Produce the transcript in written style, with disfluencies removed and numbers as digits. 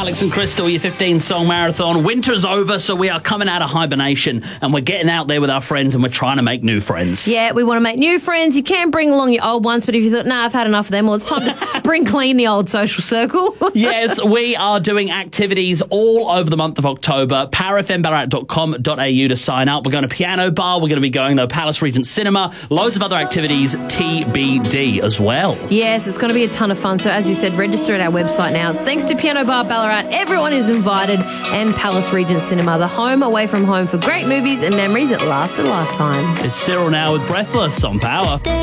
Alex and Crystal, your 15-song marathon. Winter's over, so we are coming out of hibernation and we're getting out there with our friends and we're trying to make new friends. Yeah, we want to make new friends. You can bring along your old ones, but if you thought, nah, I've had enough of them, well, it's time to spring clean the old social circle. Yes, we are doing activities all over the month of October. powerfmballarat.com.au to sign up. We're going to Piano Bar. We're going to be going to Palace Regent Cinema. Loads of other activities, TBD as well. Yes, it's going to be a ton of fun. So as you said, register at our website now. It's thanks to Piano Bar Ballarat. Everyone is invited, and Palace Regent Cinema, the home away from home for great movies and memories that last a lifetime. It's Cyril now with Breathless on Power.